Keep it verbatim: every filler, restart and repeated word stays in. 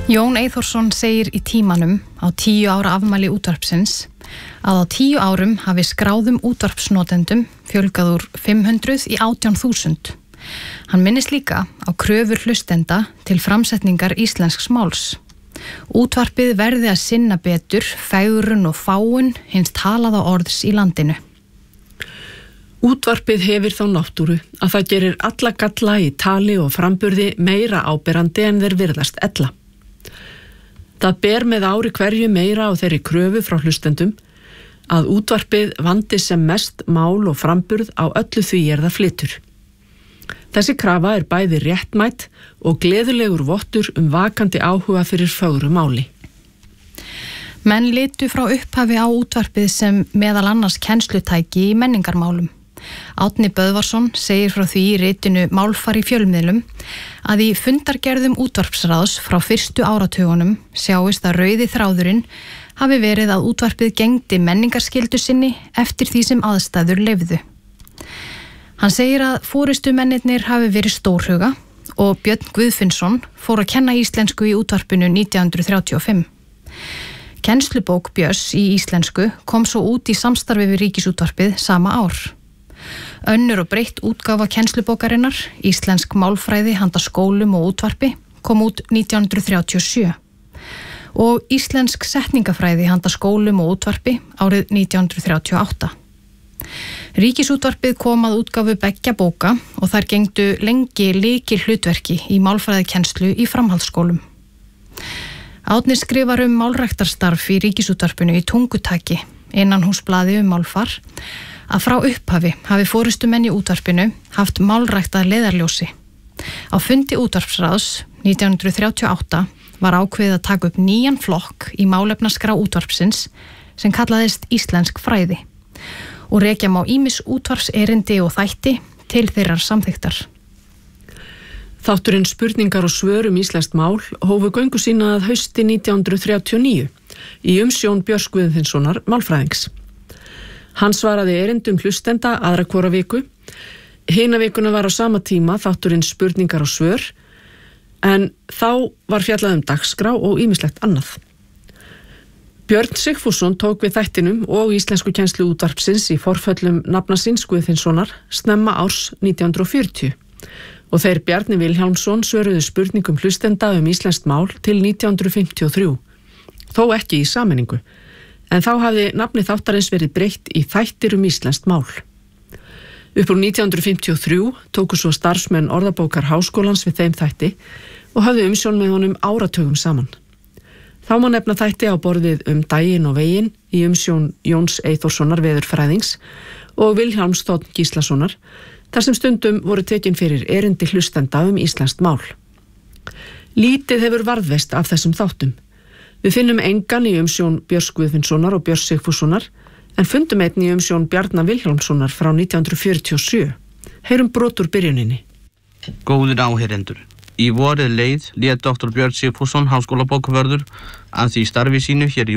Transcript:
Jón Eyþórsson segir í Tímanum á tíu ára afmæli útvarpsins að á tíu árum hafi skráðum útvarpsnotendum fjölgað úr fimm hundruð í átján þúsund. Hann minnist líka á kröfur hlustenda til framsetningar íslensks máls. Útvarpið verði að sinna betur fegrun og fáun hins talaða orðs í landinu. Útvarpið hefur þá náttúru að það gerir alla galla í tali og framburði meira áberandi en þeir virðast ella. Það ber með ári hverju meira á þeirri kröfu frá hlustendum að útvarpið vandi sem mest mál og framburð á öllu því er það flytur. Þessi krafa er bæði réttmætt og gleðilegur vottur um vakandi áhuga fyrir fögru máli. Menn litu frá upphafi á útvarpið sem meðal annars kennslutæki í menningarmálum. Árni Böðvarsson segir frá því í ritinu Málfar í fjölmiðlum að í fundargerðum útvarpsráðs frá fyrstu áratugunum sjáist að rauði þráðurinn hafi verið að útvarpið gegndi menningarskyldu sinni eftir því sem aðstæður leyfðu. Hann segir að forystumennirnir hafi verið stórhuga og Björn Guðfinnsson fór að kenna íslensku í útvarpinu nítján hundruð þrjátíu og fimm. Kennslubók Björns í íslensku kom svo út í samstarfi við Ríkisútvarpið sama ár. Önnur og breytt útgáfa kennslubókarinnar, Íslensk málfræði handa skólum og útvarpi, kom út nítján hundruð þrjátíu og sjö og Íslensk setningafræði handa skólum og útvarpi árið nítján hundruð þrjátíu og átta. Ríkisútvarpið kom að útgáfu beggja bóka og þær gegndu lengi lykil hlutverki í málfræðikennslu í framhaldsskólum. Árni skrifar um málræktarstarf í Ríkisútvarpinu í Tungutaki, innanhúsblaði um málfar, að frá upphafi hafi forystumenn í útvarpinu haft málræktað leiðarljósi. Á fundi útvarpsráðs nítján hundruð þrjátíu og átta var ákveðið að taka upp nýjan flokk í málefnaskrá útvarpsins sem kallaðist Íslensk fræði og rekja má ýmis útvarpserindi og þætti til þeirrar samþykktar. Þátturinn Spurningar og svör um íslenskt mál hófu göngu sína að hausti nítján hundruð þrjátíu og níu í umsjón Björns Guðfinnssonar málfræðings. Hann svaraði erindum hlustenda aðra hvora viku. Hina vikuna var á sama tíma þátturinn Spurningar og svör, en þá var fjallað um dagskrá og ýmislegt annað. Björn Sigfússon tók við þættinum og íslensku kennslu útvarpsins í forföllum nafna síns Guðfinnssonar snemma árs nítján hundruð og fjörutíu og þeir Bjarni Vilhjálmsson svöruðu spurningum hlustenda um íslenskt mál til nítján hundruð fimmtíu og þrjú, þó ekki í sameiningu. En þá hafði nafni þáttarins verið breytt í Þættir um íslenskt mál. Upp úr nítján hundruð fimmtíu og þrjú tóku svo starfsmenn Orðabókar Háskólans við þeim þætti og hafði umsjón með honum áratugum saman. Þá má nefna þætti á borðið um daginn og veginn í umsjón Jóns Eyþórssonar veðurfræðings og Vilhjálms Þ. Gíslasonar, þar sem stundum voru tekin fyrir erindi hlustenda um íslenskt mál. Lítið hefur varðveist af þessum þáttum. Við finnum engan í umsjón Björns Guðfinnssonar og Björns Sigfússonar, en fundum einn í umsjón Bjarna Vilhjálmssonar frá nítján hundruð fjörutíu og sjö. Heyrum brot úr byrjuninni. Góðir áheyrendur. Í vorið leið lét doktor Björn Sigfússon háskólabókavörður að því starfi sínu hér í